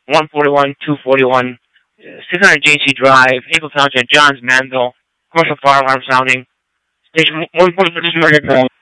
141, 241, 600 JC Drive, April Township, Johns Manville, commercial firearm sounding. Station 1.1